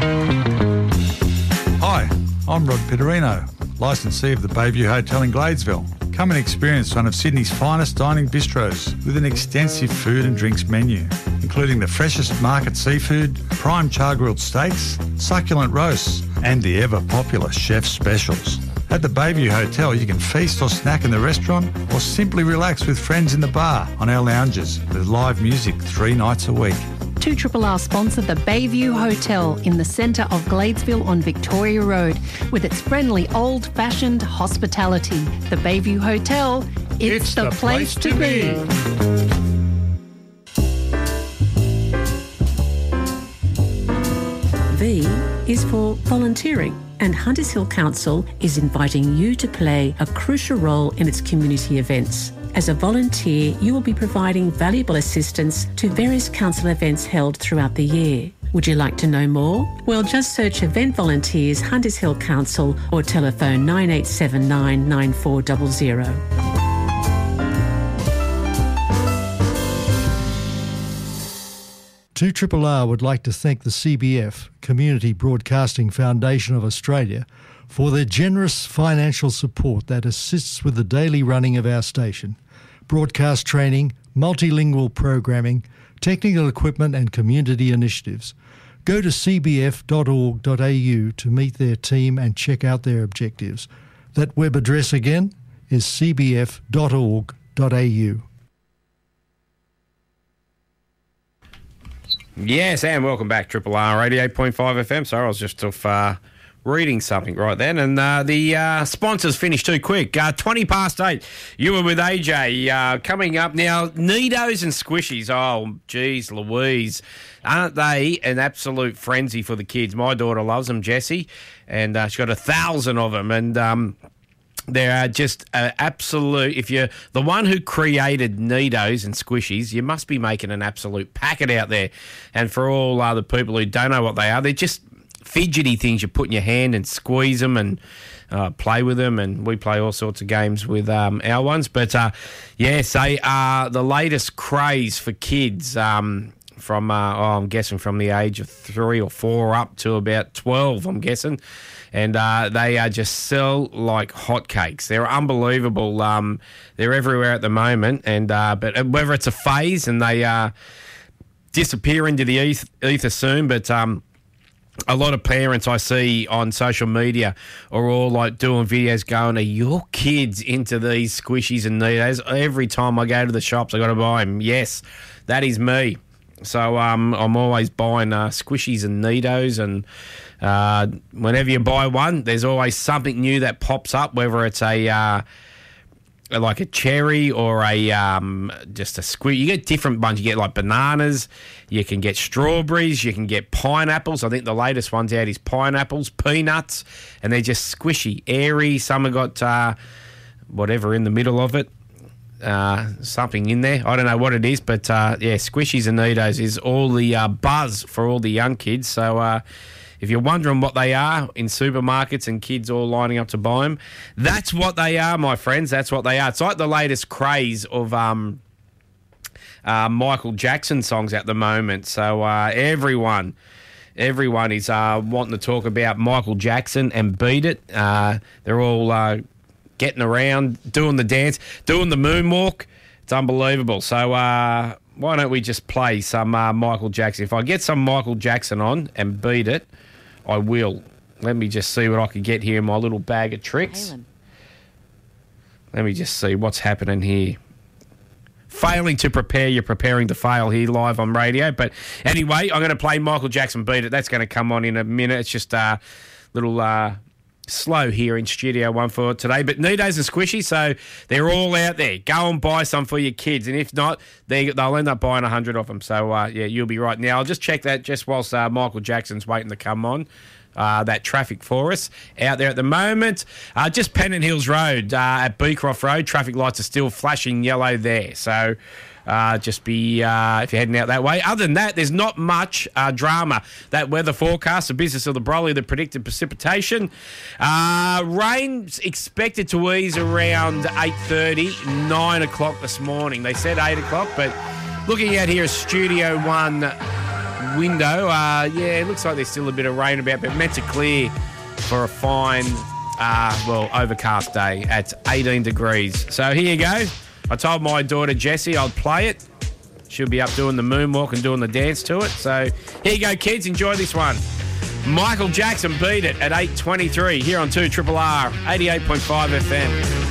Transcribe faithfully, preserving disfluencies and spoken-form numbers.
Hi, I'm Rod Pitterino, licensee of the Bayview Hotel in Gladesville. Come and experience one of Sydney's finest dining bistros with an extensive food and drinks menu, including the freshest market seafood, prime char-grilled steaks, succulent roasts, and the ever-popular chef's specials. At the Bayview Hotel, you can feast or snack in the restaurant or simply relax with friends in the bar on our lounges with live music three nights a week. two R R sponsor the Bayview Hotel in the centre of Gladesville on Victoria Road with its friendly old-fashioned hospitality. The Bayview Hotel, it's, it's the, the place, place to be. V is for volunteering, and Hunters Hill Council is inviting you to play a crucial role in its community events. As a volunteer, you will be providing valuable assistance to various council events held throughout the year. Would you like to know more? Well, just search Event Volunteers Hunters Hill Council or telephone nine eight seven nine, nine four zero zero. two R R R would like to thank the C B F, Community Broadcasting Foundation of Australia, for their generous financial support that assists with the daily running of our station. Broadcast training, multilingual programming, technical equipment and community initiatives. Go to c b f dot org dot a u to meet their team and check out their objectives. That web address again is c b f dot org dot a u. Yes, and welcome back, Triple R eighty-eight point five F M. Sorry, I was just off uh, reading something right then. And uh, the uh, sponsors finished too quick. Uh, twenty past eight, you were with A J. Uh, coming up now, Nidos and Squishies. Oh, geez, Louise. Aren't they an absolute frenzy for the kids? My daughter loves them, Jessie, and uh, she's got a thousand of them. And um, they're just uh, absolute. If you're the one who created Nidos and Squishies, you must be making an absolute packet out there. And for all other people who don't know what they are, they're just fidgety things you put in your hand and squeeze them and uh, play with them. And we play all sorts of games with um, our ones. But uh, yes, they are the latest craze for kids. Um, from uh, oh, I'm guessing from the age of three or four up to about twelve. I'm guessing. And uh, they uh, just sell like hotcakes. They're unbelievable. Um, they're everywhere at the moment. And uh, but whether it's a phase and they uh, disappear into the eth- ether soon, but um, a lot of parents I see on social media are all like doing videos going, are your kids into these Squishies and Nidos? Every time I go to the shops, I got to buy them. Yes, that is me. So um, I'm always buying uh, Squishies and Nidos, and uh, whenever you buy one, there's always something new that pops up, whether it's a uh, like a cherry or a um, just a squid. You get different ones. You get like bananas. You can get strawberries. You can get pineapples. I think the latest one's out is pineapples, peanuts, and they're just squishy, airy. Some have got uh, whatever in the middle of it. Uh, something in there. I don't know what it is, but uh, yeah, Squishies and Nidos is all the uh, buzz for all the young kids. So uh, if you're wondering what they are in supermarkets and kids all lining up to buy them, that's what they are, my friends. That's what they are. It's like the latest craze of um, uh, Michael Jackson songs at the moment. So uh, everyone... Everyone is uh, wanting to talk about Michael Jackson and Beat It. Uh, they're all... Uh, getting around, doing the dance, doing the moonwalk. It's unbelievable. So uh, why don't we just play some uh, Michael Jackson? If I get some Michael Jackson on and Beat It, I will. Let me just see what I can get here in my little bag of tricks. Halen. Let me just see what's happening here. Failing to prepare, you're preparing to fail here live on radio. But anyway, I'm going to play Michael Jackson Beat It. That's going to come on in a minute. It's just a little... Uh, slow here in Studio One for today, but Nidos and Squishies, so they're all out there. Go and buy some for your kids, and if not, they, they'll end up buying a hundred of them. So uh, yeah, you'll be right. Now I'll just check that just whilst uh, Michael Jackson's waiting to come on. Uh, that traffic for us out there at the moment. Uh, just Pennant Hills Road uh, at Beecroft Road. Traffic lights are still flashing yellow there. So uh, just be, uh, if you're heading out that way. Other than that, there's not much uh, drama. That weather forecast, the business of the Broly, the predicted precipitation. Uh, rain's expected to ease around eight thirty, nine o'clock this morning. They said eight o'clock, but looking out here at Studio One window. Uh, yeah, it looks like there's still a bit of rain about, but meant to clear for a fine, uh, well, overcast day at eighteen degrees. So here you go. I told my daughter Jessie I'd play it. She'll be up doing the moonwalk and doing the dance to it. So here you go, kids. Enjoy this one. Michael Jackson, Beat It, at eight twenty-three here on two R R R eighty-eight point five F M.